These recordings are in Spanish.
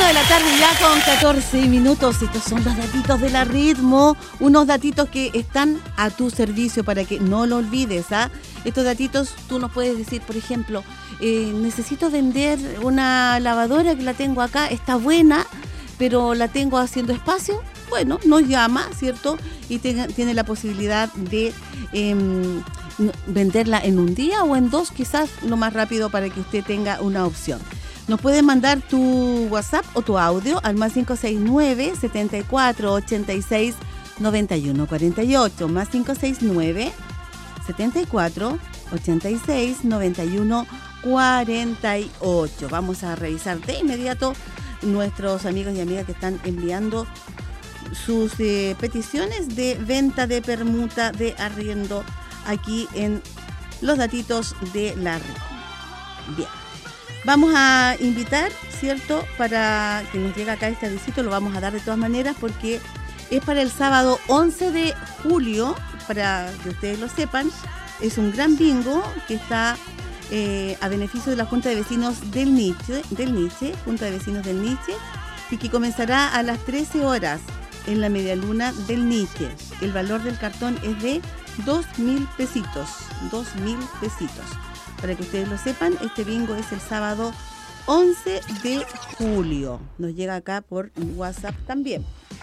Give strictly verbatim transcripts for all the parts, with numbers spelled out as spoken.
de la tarde ya con catorce minutos. Estos son los datitos de la Ritmo, unos datitos que están a tu servicio para que no lo olvides. ¿ah? Estos datitos tú nos puedes decir, por ejemplo, eh, necesito vender una lavadora que la tengo acá, está buena, pero la tengo haciendo espacio. Bueno, nos llama, ¿cierto? Y te, tiene la posibilidad de eh, venderla en un día o en dos, quizás lo más rápido para que usted tenga una opción. Nos puedes mandar tu WhatsApp o tu audio al más cinco seis nueve, setenta y cuatro, ochenta y seis, noventa y uno cuarenta y ocho, más cinco seis nueve, setenta y cuatro, ochenta y seis, noventa y uno cuarenta y ocho. Vamos a revisar de inmediato nuestros amigos y amigas que están enviando sus eh, peticiones de venta, de permuta, de arriendo aquí en los datitos de la red. Bien. Vamos a invitar, ¿cierto? Para que nos llegue acá este avisito, lo vamos a dar de todas maneras porque es para el sábado once de julio, para que ustedes lo sepan. Es un gran bingo que está eh, a beneficio de la Junta de Vecinos del Nietzsche, del Nietzsche, Junta de Vecinos del Nietzsche, y que comenzará a las trece horas en la medialuna del Nietzsche. El valor del cartón es de dos mil pesitos, dos mil pesitos. Para que ustedes lo sepan, este bingo es el sábado once de julio. Nos llega acá por WhatsApp también.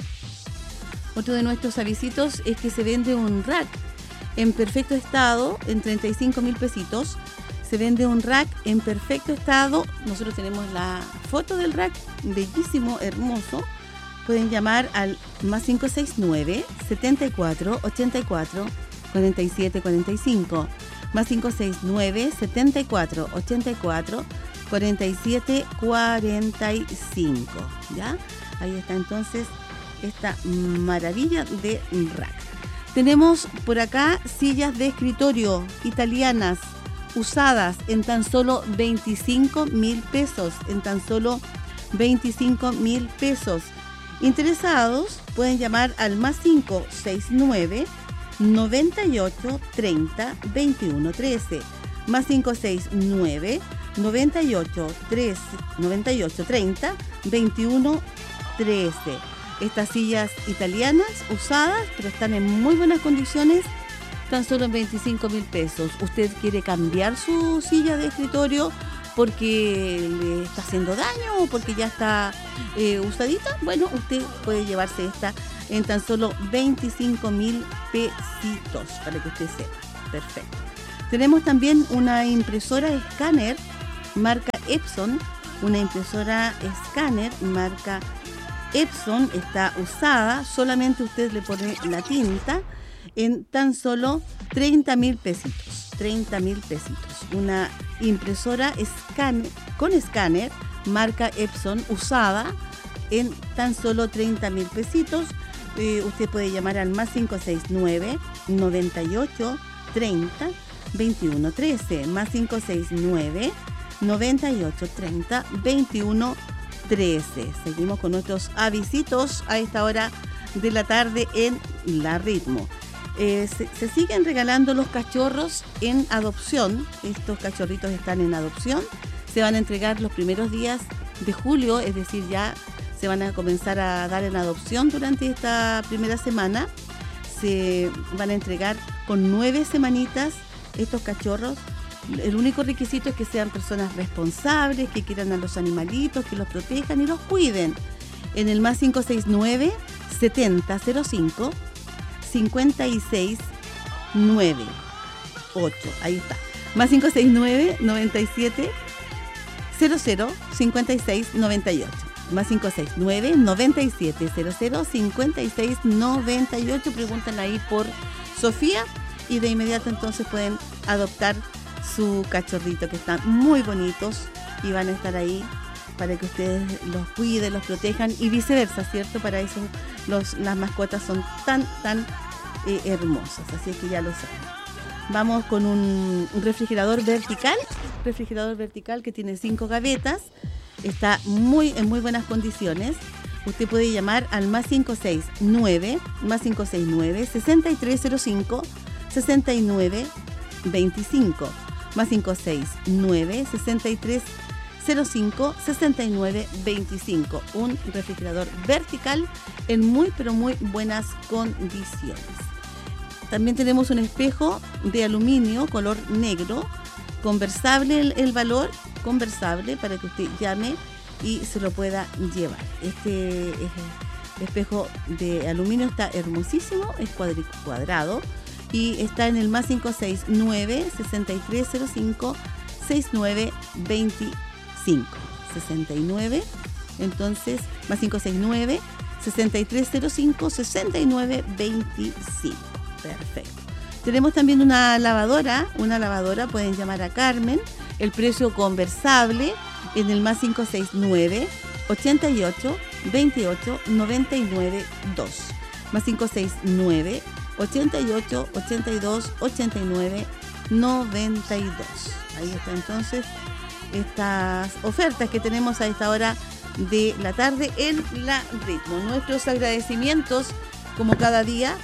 Otro de nuestros avisitos es que se vende un rack en perfecto estado en treinta y cinco mil pesitos. Se vende un rack en perfecto estado. Nosotros tenemos la foto del rack, bellísimo, hermoso. Pueden llamar al más cinco seis nueve, setenta y cuatro, ochenta y cuatro, cuarenta y siete cuarenta y cinco. Más cinco seis nueve, setenta y cuatro, ochenta y cuatro, cuarenta y siete cuarenta y cinco. ¿Ya? Ahí está entonces esta maravilla de rack. Tenemos por acá sillas de escritorio italianas usadas en tan solo veinticinco mil pesos. En tan solo veinticinco mil pesos. Interesados pueden llamar al más cinco seis nueve, noventa y ocho, treinta, veintiuno, trece, más cinco seis nueve, noventa y ocho, trece, noventa y ocho, treinta, veintiuno, trece. Estas sillas italianas usadas, pero están en muy buenas condiciones, tan solo en veinticinco mil pesos. ¿Usted quiere cambiar su silla de escritorio porque le está haciendo daño o porque ya está eh, usadita? Bueno, usted puede llevarse esta en tan solo veinticinco mil pesitos, para que usted sepa. Perfecto. Tenemos también una impresora escáner marca Epson. Una impresora escáner marca Epson está usada. Solamente usted le pone la tinta en tan solo treinta mil pesitos. treinta mil pesitos. Una impresora escáner, con escáner marca Epson usada en tan solo treinta mil pesitos. Eh, usted puede llamar al más cinco seis nueve, noventa y ocho, treinta, veintiuno, trece, más cinco seis nueve, noventa y ocho, treinta, veintiuno, trece. Seguimos con nuestros avisitos a esta hora de la tarde en La Ritmo. Eh, se, se siguen regalando los cachorros en adopción. Estos cachorritos están en adopción. Se van a entregar los primeros días de julio, es decir, ya se van a comenzar a dar en adopción durante esta primera semana. Se van a entregar con nueve semanitas estos cachorros. El único requisito es que sean personas responsables, que quieran a los animalitos, que los protejan y los cuiden. En el más cinco seis nueve, setenta, cero cinco, cincuenta y seis, noventa y ocho. Ahí está. Más cinco seis nueve, noventa y siete, cero cero, cincuenta y seis, noventa y ocho. Más cinco seis nueve, noventa y siete, cero cero, cincuenta y seis, noventa y ocho. Preguntan ahí por Sofía y de inmediato entonces pueden adoptar su cachorrito, que están muy bonitos y van a estar ahí para que ustedes los cuiden, los protejan y viceversa, ¿cierto? Para eso los, las mascotas son tan, tan eh, hermosas, así es que ya lo saben. Vamos con un, un refrigerador vertical, refrigerador vertical que tiene cinco gavetas, está muy en muy buenas condiciones. Usted puede llamar al más cinco seis nueve, más cinco seis nueve, sesenta y tres cero cinco, sesenta y nueve veinticinco, más cinco seis nueve, sesenta y tres cero cinco, seis nueve dos cinco. Un refrigerador vertical en muy pero muy buenas condiciones. También tenemos un espejo de aluminio color negro, conversable el, el valor, conversable para que usted llame y se lo pueda llevar. Este eh, espejo de aluminio está hermosísimo, es cuadri- cuadrado y está en el más cinco seis nueve, seis tres cero cinco, seis nueve dos cinco. sesenta y nueve, entonces más cinco seis nueve, seis tres cero cinco, seis nueve dos cinco. Perfecto. Tenemos también una lavadora, una lavadora, pueden llamar a Carmen, el precio conversable en el más cinco seis nueve, ochenta y ocho, veintiocho, noventa y nueve, dos. Más cinco seis nueve, ochenta y ocho, ochenta y dos, ochenta y nueve, noventa y dos. Ahí está entonces estas ofertas que tenemos a esta hora de la tarde en La Ritmo. Nuestros agradecimientos, como cada día,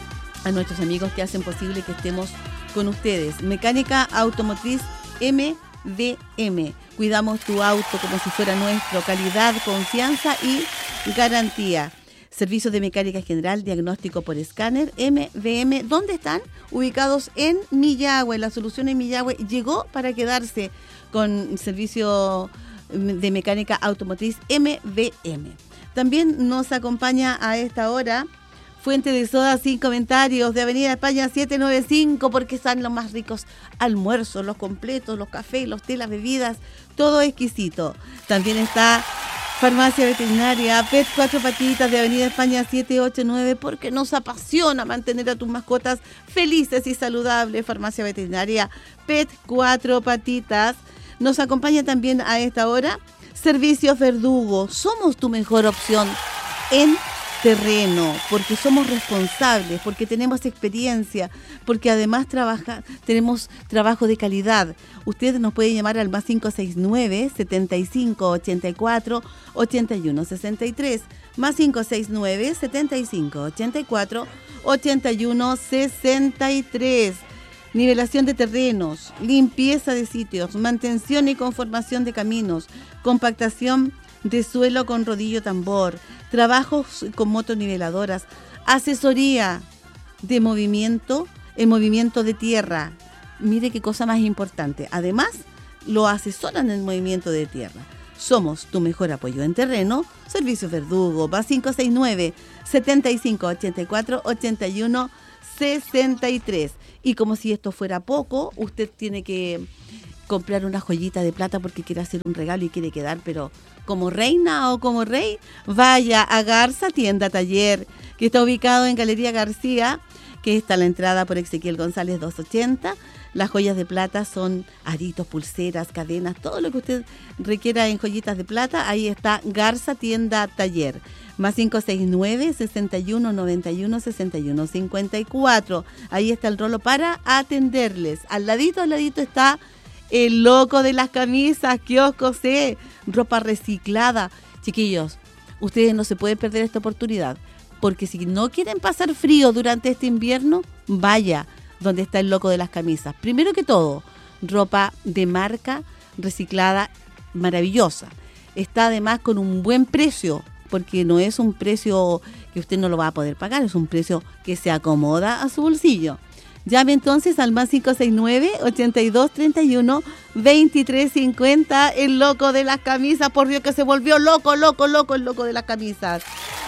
a nuestros amigos que hacen posible que estemos con ustedes. Mecánica Automotriz M V M. Cuidamos tu auto como si fuera nuestro. Calidad, confianza y garantía. Servicios de mecánica general, diagnóstico por escáner, M V M. ¿Dónde están? Ubicados en Millahue. La solución en Millahue llegó para quedarse con servicio de mecánica automotriz M V M. También nos acompaña a esta hora Fuente de Soda sin comentarios de Avenida España setecientos noventa y cinco, porque están los más ricos almuerzos, los completos, los cafés, los té, las bebidas, todo exquisito. También está Farmacia Veterinaria Pet Cuatro Patitas de Avenida España setecientos ochenta y nueve, porque nos apasiona mantener a tus mascotas felices y saludables. Farmacia Veterinaria Pet Cuatro Patitas. Nos acompaña también a esta hora Servicios Verdugo. Somos tu mejor opción en terreno, porque somos responsables, porque tenemos experiencia, porque además trabaja, tenemos trabajo de calidad. Usted nos puede llamar al más cinco seis nueve, setenta y cinco, ochenta y cuatro, ochenta y uno sesenta y tres, más cinco seis nueve, setenta y cinco, ochenta y cuatro, ochenta y uno sesenta y tres. Nivelación de terrenos, limpieza de sitios, mantención y conformación de caminos, compactación de suelo con rodillo tambor, trabajos con motoniveladoras, asesoría de movimiento, el movimiento de tierra. Mire qué cosa más importante. Además, lo asesoran en el movimiento de tierra. Somos tu mejor apoyo en terreno. Servicios Verdugo, más cinco seis nueve, setenta y cinco, ochenta y cuatro, ochenta y uno sesenta y tres. Y como si esto fuera poco, usted tiene que comprar una joyita de plata porque quiere hacer un regalo y quiere quedar, pero como reina o como rey, vaya a Garza Tienda Taller, que está ubicado en Galería García, que está a la entrada por Ezequiel González doscientos ochenta. Las joyas de plata son aritos, pulseras, cadenas, todo lo que usted requiera en joyitas de plata. Ahí está Garza Tienda Taller. Más cinco seis nueve, sesenta y uno, noventa y uno, sesenta y uno, cincuenta y cuatro. Ahí está el rolo para atenderles. Al ladito, al ladito está el loco de las camisas, kiosco C, ropa reciclada. Chiquillos, ustedes no se pueden perder esta oportunidad, porque si no quieren pasar frío durante este invierno, vaya donde está el loco de las camisas. Primero que todo, ropa de marca reciclada maravillosa. Está además con un buen precio, porque no es un precio que usted no lo va a poder pagar, es un precio que se acomoda a su bolsillo. Llame entonces al más cinco seis nueve, ochenta y dos, treinta y uno, veintitrés cincuenta, el loco de las camisas. Por Dios que se volvió loco, loco, loco el loco de las camisas.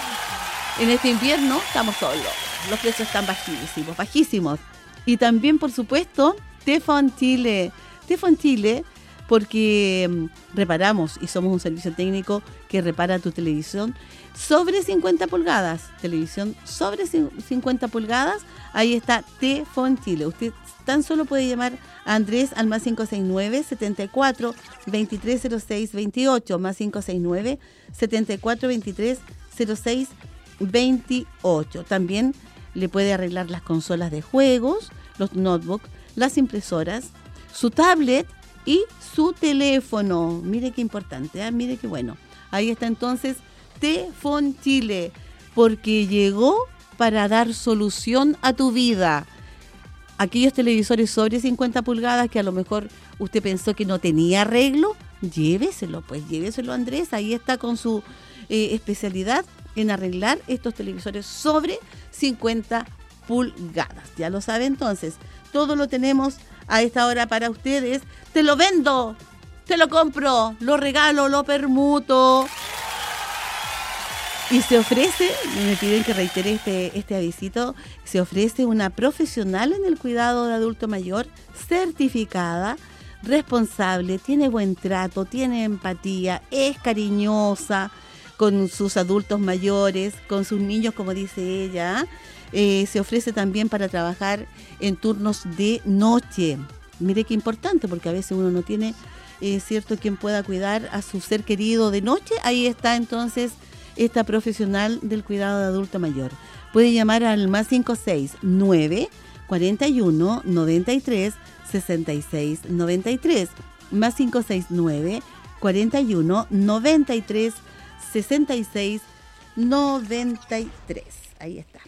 En este invierno estamos solos, los precios están bajísimos, bajísimos. Y también, por supuesto, Tefon Chile. Tefon Chile, porque reparamos y somos un servicio técnico que repara tu televisión sobre cincuenta pulgadas. Televisión sobre cincuenta pulgadas, ahí está Tefon Chile. Usted tan solo puede llamar a Andrés al más cinco seis nueve, setenta y cuatro, veintitrés cero seis, veintiocho, más cinco seis nueve, setenta y cuatro, veintitrés cero seis, veintiocho. También le puede arreglar las consolas de juegos, los notebooks, las impresoras, su tablet y su teléfono. Mire qué importante, ¿eh? Mire qué bueno. Ahí está entonces Tefon Chile, porque llegó para dar solución a tu vida. Aquellos televisores sobre cincuenta pulgadas que a lo mejor usted pensó que no tenía arreglo, lléveselo, pues lléveselo Andrés, ahí está con su eh, especialidad en arreglar estos televisores sobre cincuenta pulgadas. Ya lo sabe entonces, todo lo tenemos a esta hora para ustedes. Te lo vendo, te lo compro, lo regalo, lo permuto. Y se ofrece, me piden que reitere este, este avisito, se ofrece una profesional en el cuidado de adulto mayor, certificada, responsable, tiene buen trato, tiene empatía, es cariñosa con sus adultos mayores, con sus niños, como dice ella. Eh, se ofrece también para trabajar en turnos de noche. Mire qué importante, porque a veces uno no tiene, eh, cierto, quien pueda cuidar a su ser querido de noche. Ahí está entonces esta profesional del cuidado de adulto mayor. Puede llamar al más cinco seis nueve, cuarenta y uno, noventa y tres, sesenta y seis, noventa y tres, más cinco seis nueve, cuarenta y uno, noventa y tres, sesenta y seis, noventa y tres. Ahí está.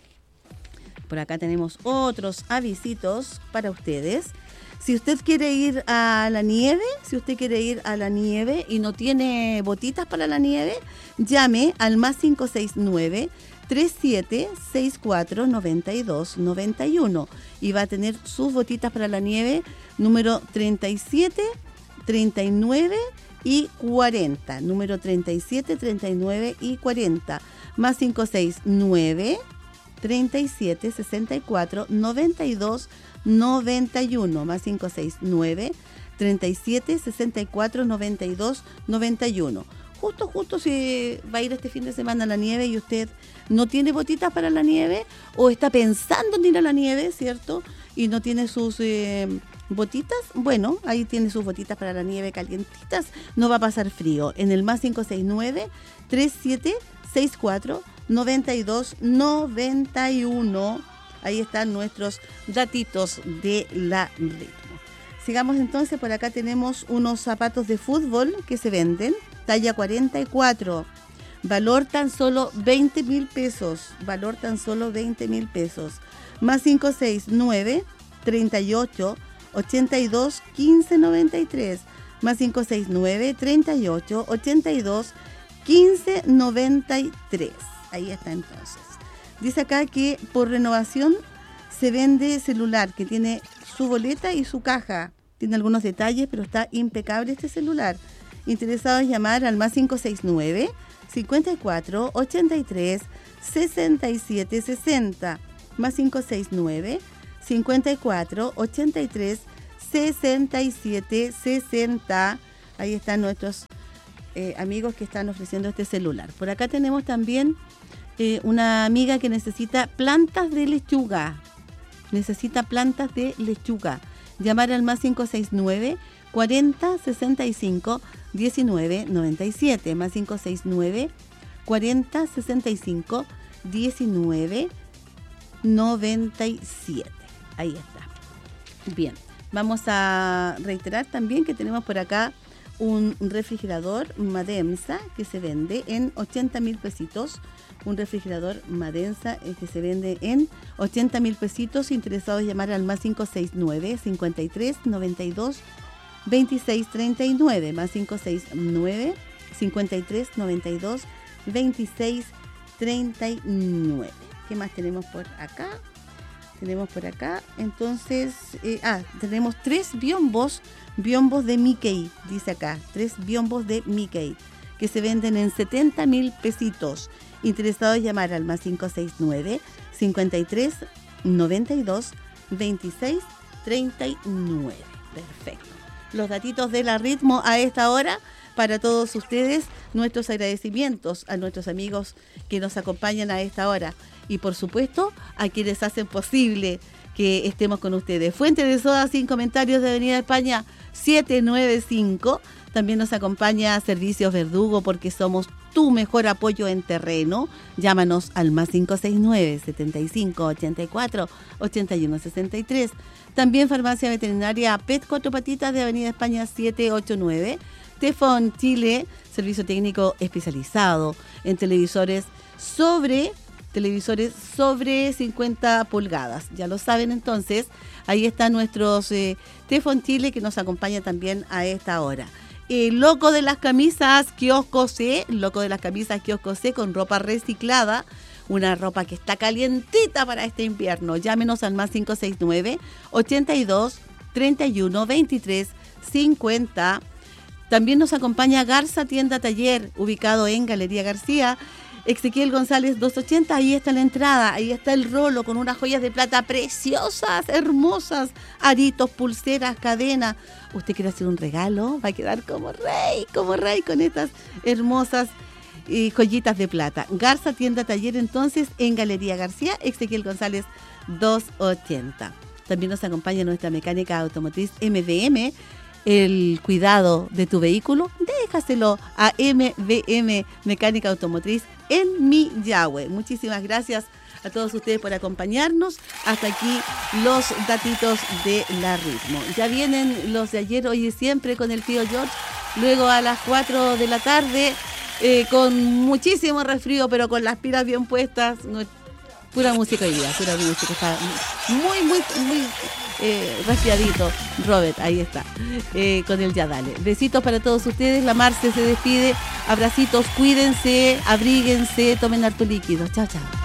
Por acá tenemos otros avisitos para ustedes. Si usted quiere ir a la nieve, si usted quiere ir a la nieve y no tiene botitas para la nieve, llame al más cinco seis nueve, treinta y siete, sesenta y cuatro, noventa y dos, noventa y uno y va a tener sus botitas para la nieve número treinta y siete, treinta y nueve y cuarenta. Número treinta y siete, treinta y nueve y cuarenta. Más cinco seis nueve, treinta y siete, sesenta y cuatro, noventa y dos, noventa y uno, más cinco seis nueve, treinta y siete, sesenta y cuatro, noventa y dos, noventa y uno. Justo, justo si va a ir este fin de semana a la nieve y usted no tiene botitas para la nieve o está pensando en ir a la nieve, ¿cierto? Y no tiene sus eh, botitas, bueno, ahí tiene sus botitas para la nieve calientitas, no va a pasar frío. En el más cinco seis nueve, treinta y siete, sesenta y cuatro, noventa y dos, noventa y uno. Ahí están nuestros datitos de la ritmo. Sigamos entonces, por acá tenemos unos zapatos de fútbol que se venden, talla cuarenta y cuatro, valor tan solo veinte mil pesos, valor tan solo veinte mil pesos. Más cinco seis nueve, treinta y ocho, ochenta y dos, quince, noventa y tres, más cinco seis nueve, treinta y ocho, ochenta y dos, quince, noventa y tres. Ahí está entonces. Dice acá que por renovación se vende celular que tiene su boleta y su caja. Tiene algunos detalles, pero está impecable este celular. Interesados llamar al más cinco seis nueve, cincuenta y cuatro, ochenta y tres, sesenta y siete, sesenta. Más cinco seis nueve, cincuenta y cuatro, ochenta y tres, sesenta y siete, sesenta. Ahí están nuestros eh, amigos que están ofreciendo este celular. Por acá tenemos también eh, una amiga que necesita plantas de lechuga. Necesita plantas de lechuga. Llamar al más cinco seis nueve, cuarenta, sesenta y cinco, diecinueve, noventa y siete. Más cinco seis nueve, cuarenta, sesenta y cinco, diecinueve, noventa y siete. Ahí está. Bien, vamos a reiterar también que tenemos por acá un refrigerador Madensa que se vende en ochenta mil pesitos. Un refrigerador Madensa eh, que se vende en ochenta mil pesitos. Interesados llamar al más cinco seis nueve, cincuenta y tres, noventa y dos, veintiséis, treinta y nueve. Más cinco seis nueve, cincuenta y tres, noventa y dos, veintiséis, treinta y nueve. ¿Qué más tenemos por acá? Tenemos por acá, entonces, eh, ah, tenemos tres biombos, biombos de Mickey, dice acá, tres biombos de Mickey, que se venden en setenta mil pesitos. Interesados llamar al más cinco seis nueve, cincuenta y tres, noventa y dos, veintiséis, treinta y nueve. Perfecto. Los datitos de la ritmo a esta hora para todos ustedes. Nuestros agradecimientos a nuestros amigos que nos acompañan a esta hora. Y por supuesto a quienes hacen posible que estemos con ustedes. Fuente de Soda sin comentarios de Avenida España setecientos noventa y cinco. También nos acompaña Servicios Verdugo porque somos tu mejor apoyo en terreno. Llámanos al más cinco seis nueve, setenta y cinco, ochenta y cuatro, ochenta y uno, sesenta y tres. También Farmacia Veterinaria P E T Cuatro Patitas de Avenida España setecientos ochenta y nueve. Tefón Chile, servicio técnico especializado en televisores sobre televisores sobre cincuenta pulgadas. Ya lo saben entonces, ahí están nuestros eh, Tefón Chile que nos acompaña también a esta hora. eh, Loco de las Camisas Kiosco C, Loco de las Camisas Kiosco C con ropa reciclada, una ropa que está calientita para este invierno. Llámenos al más cinco seis nueve, ochenta y dos, treinta y uno, veintitrés, cincuenta. También nos acompaña Garza Tienda Taller, ubicado en Galería García, Ezequiel González doscientos ochenta, ahí está la entrada, ahí está el rolo con unas joyas de plata preciosas, hermosas, aritos, pulseras, cadenas. Usted quiere hacer un regalo, va a quedar como rey, como rey con estas hermosas eh, joyitas de plata. Garza Tienda Taller entonces en Galería García, Ezequiel González doscientos ochenta. También nos acompaña nuestra mecánica automotriz M V M. El cuidado de tu vehículo, déjaselo a M V M Mecánica Automotriz en Millahue. Muchísimas gracias a todos ustedes por acompañarnos. Hasta aquí los datitos de la Ritmo. Ya vienen los de ayer, hoy y siempre con el tío George. Luego a las cuatro de la tarde eh, con muchísimo resfrío, pero con las pilas bien puestas. No, pura música hoy día, pura música. Está muy, muy, muy... Eh, resfriadito, Robert, ahí está, eh, con el Ya Dale. Besitos para todos ustedes, la Marce se despide, abracitos, cuídense, abríguense, tomen harto líquido. Chao, chao.